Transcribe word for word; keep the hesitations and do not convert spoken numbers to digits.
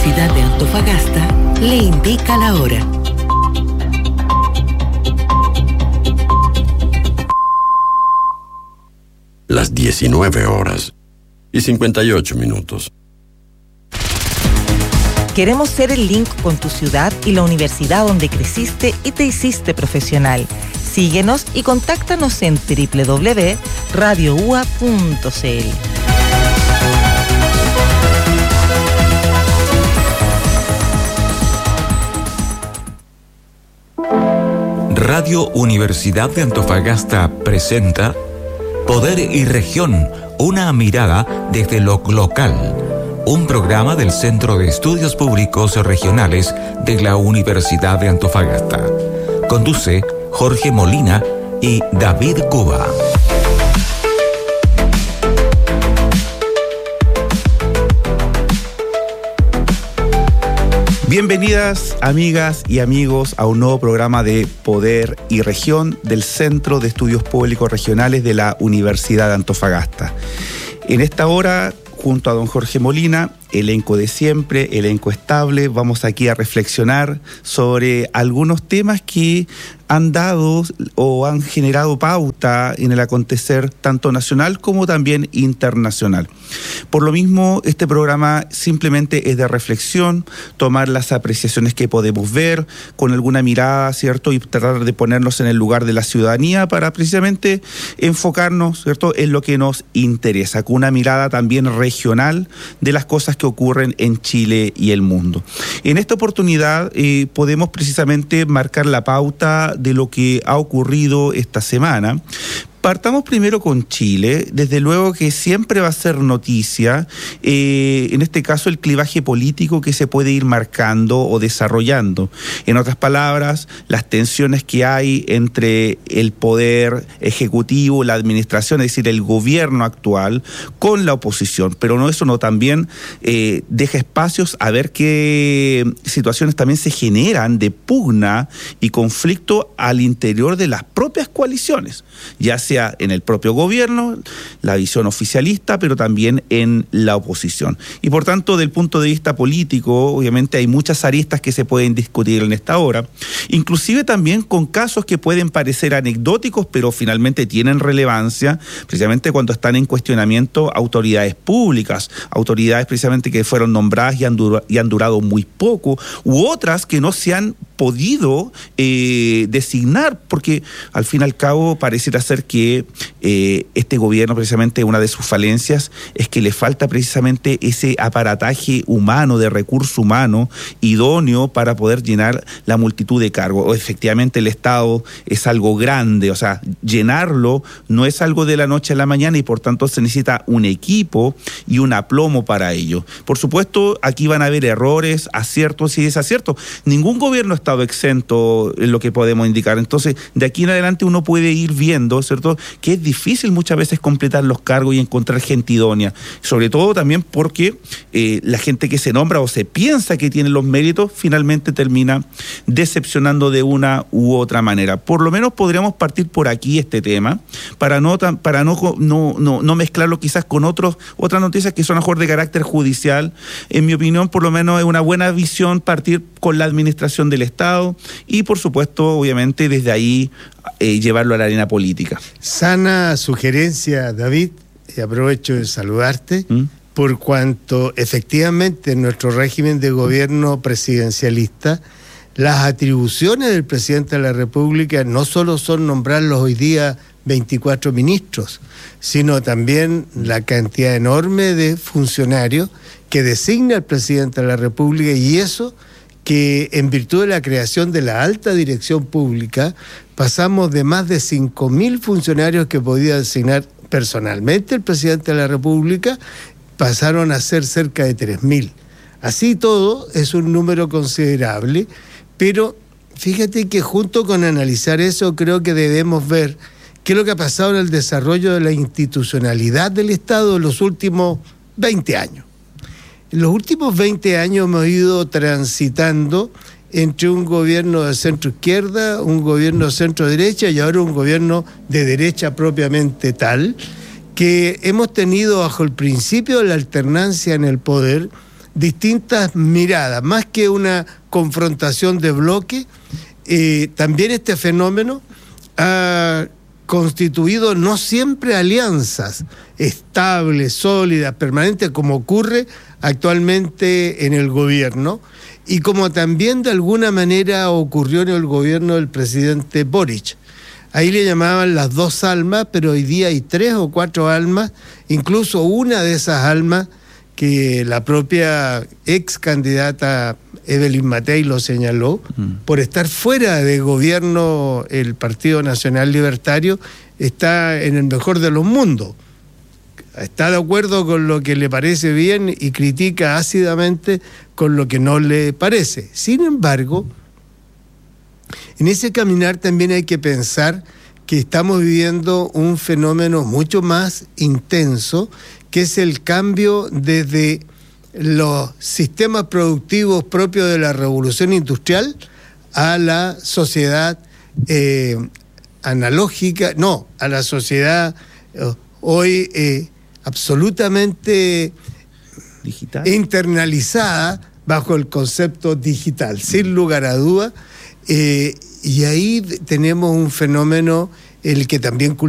Universidad de Antofagasta le indica la hora. Las diecinueve horas y cincuenta y ocho minutos. Queremos ser el link con tu ciudad y la universidad donde creciste y te hiciste profesional. Síguenos y contáctanos en doble u doble u doble u punto radio u a punto c l. Radio Universidad de Antofagasta presenta Poder y Región, una mirada desde lo local. Un programa del Centro de Estudios Públicos Regionales de la Universidad de Antofagasta. Conduce Jorge Molina y David Cuba. Bienvenidas, amigas y amigos, a un nuevo programa de Poder y Región del Centro de Estudios Públicos Regionales de la Universidad de Antofagasta. En esta hora, junto a don Jorge Molina, elenco de siempre, elenco estable, vamos aquí a reflexionar sobre algunos temas que han dado o han generado pauta en el acontecer tanto nacional como también internacional. Por lo mismo, este programa simplemente es de reflexión, tomar las apreciaciones que podemos ver con alguna mirada, ¿cierto? Y tratar de ponernos en el lugar de la ciudadanía para precisamente enfocarnos, ¿cierto?, en lo que nos interesa, con una mirada también regional de las cosas que ocurren en Chile y el mundo. En esta oportunidad eh, podemos precisamente marcar la pauta de lo que ha ocurrido esta semana. Partamos primero con Chile, desde luego que siempre va a ser noticia, eh, en este caso el clivaje político que se puede ir marcando o desarrollando. En otras palabras, las tensiones que hay entre el poder ejecutivo, la administración, es decir, el gobierno actual, con la oposición. Pero no eso no también eh, deja espacios a ver qué situaciones también se generan de pugna y conflicto al interior de las propias coaliciones, ya sea en el propio gobierno, la visión oficialista, pero también en la oposición. Y por tanto, del punto de vista político, obviamente hay muchas aristas que se pueden discutir en esta hora, inclusive también con casos que pueden parecer anecdóticos, pero finalmente tienen relevancia, precisamente cuando están en cuestionamiento autoridades públicas, autoridades precisamente que fueron nombradas y han, dura, y han durado muy poco, u otras que no se han podido eh, designar, porque al fin y al cabo pareciera ser que eh, este gobierno, precisamente una de sus falencias es que le falta precisamente ese aparataje humano, de recurso humano idóneo para poder llenar la multitud de cargos. O efectivamente el Estado es algo grande, o sea, llenarlo no es algo de la noche a la mañana y por tanto se necesita un equipo y un aplomo para ello. Por supuesto, aquí van a haber errores, aciertos y desaciertos. Ningún gobierno está exento en lo que podemos indicar. Entonces, de aquí en adelante uno puede ir viendo, ¿cierto?, que es difícil muchas veces completar los cargos y encontrar gente idónea. Sobre todo también porque eh, la gente que se nombra o se piensa que tiene los méritos, finalmente termina decepcionando de una u otra manera. Por lo menos podríamos partir por aquí este tema, para no para no, no, no, no mezclarlo quizás con otros otras noticias que son a mejor de carácter judicial. En mi opinión, por lo menos es una buena visión partir con la administración del Estado y, por supuesto, obviamente, desde ahí eh, llevarlo a la arena política. Sana sugerencia, David, y aprovecho de saludarte, ¿Mm? por cuanto efectivamente en nuestro régimen de gobierno presidencialista, las atribuciones del presidente de la República no solo son nombrarlos hoy día veinticuatro ministros, sino también la cantidad enorme de funcionarios que designa el presidente de la República, y eso que en virtud de la creación de la alta dirección pública pasamos de más de cinco mil funcionarios que podía designar personalmente el presidente de la República, pasaron a ser cerca de tres mil. Así todo es un número considerable, pero fíjate que junto con analizar eso creo que debemos ver qué es lo que ha pasado en el desarrollo de la institucionalidad del Estado en los últimos veinte años. En los últimos veinte años hemos ido transitando entre un gobierno de centro-izquierda, un gobierno de centro-derecha y ahora un gobierno de derecha propiamente tal, que hemos tenido bajo el principio de la alternancia en el poder distintas miradas, más que una confrontación de bloque. Eh, también este fenómeno ha constituido no siempre alianzas estables, sólidas, permanentes, como ocurre actualmente en el gobierno, y como también de alguna manera ocurrió en el gobierno del presidente Boric. Ahí le llamaban las dos almas, pero hoy día hay tres o cuatro almas, incluso una de esas almas que la propia ex candidata Evelyn Matei lo señaló, mm. por estar fuera de gobierno el Partido Nacional Libertario, está en el mejor de los mundos. Está de acuerdo con lo que le parece bien y critica ácidamente con lo que no le parece. Sin embargo, en ese caminar también hay que pensar que estamos viviendo un fenómeno mucho más intenso, que es el cambio desde los sistemas productivos propios de la revolución industrial a la sociedad eh, analógica, no, a la sociedad eh, hoy eh, absolutamente digital, internalizada bajo el concepto digital, sin lugar a duda. Eh, y ahí tenemos un fenómeno el que también